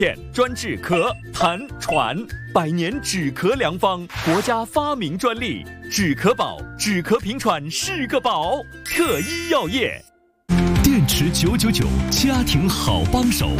专治咳、痰、喘，100年止咳良方，国家发明专利，止咳宝，止咳平喘是个宝。特医药业， 电池999，家庭好帮手。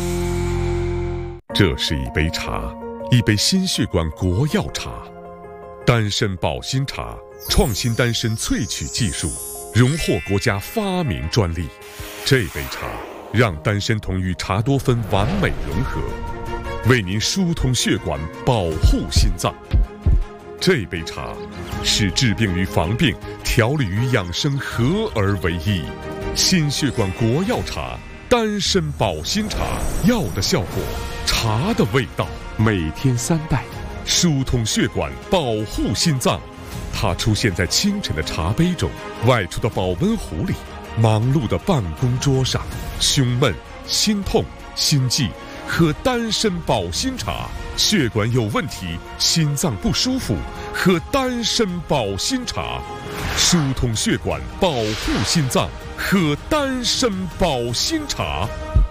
这是一杯茶，一杯心血管国药茶，丹参保心茶，创新丹参萃取技术，荣获国家发明专利。这杯茶让丹参酮与茶多酚完美融合，为您疏通血管，保护心脏。这杯茶是治病与防病、调理与养生合而为一。心血管国药茶，丹参保心茶，药的效果，茶的味道，每天3袋，疏通血管，保护心脏。它出现在清晨的茶杯中，外出的保温壶里，忙碌的办公桌上。胸闷、心痛、心悸，喝丹参保心茶；血管有问题、心脏不舒服，喝丹参保心茶。疏通血管，保护心脏，喝丹参保心茶。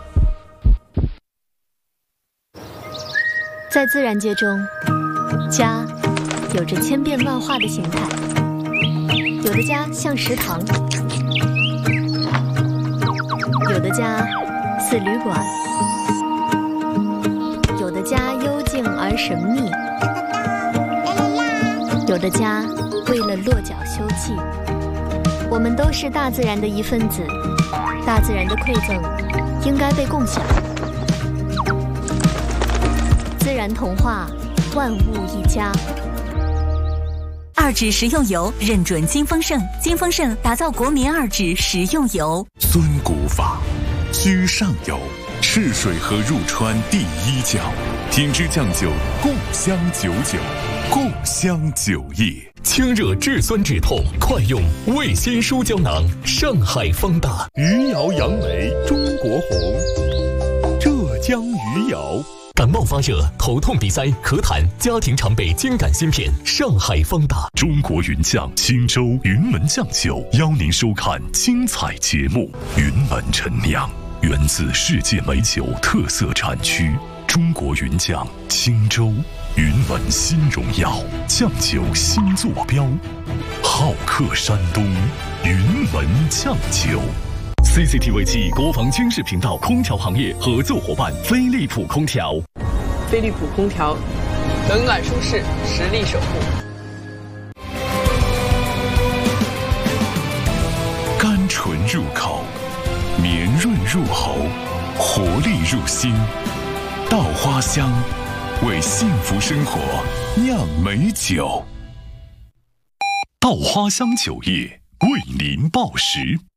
在自然界中，家有着千变万化的形态，有的家像食堂，有的家似旅馆，有的家幽静而神秘，有的家为了落脚休憩。我们都是大自然的一份子，大自然的馈赠应该被共享。自然童话，万物一家。 2指食用油认准金丰盛，金丰盛打造国民2指食用油。 遵古法，居上游，赤水河入川第1角，品质酱酒，共襄99，共襄9液。清热治酸止痛，快用味鲜舒胶囊。上海方大余姚杨梅，中国红，浙江余姚。 感冒发热、头痛鼻塞、咳痰、家庭常备兼感芯片，上海方大。中国云酱青州云门酱酒，邀您收看精彩节目。云门陈酿，源自世界美酒特色产区，中国云酱青州云门新荣耀，酱酒新坐标，好客山东云门酱酒。CCTV 暨国防军事频道空调行业合作伙伴飞利浦空调。 飞利浦空调，冷暖舒适，实力守护。 甘醇入口，绵润入喉，活力入心。稻花香，为幸福生活酿美酒。稻花香酒业为您报时。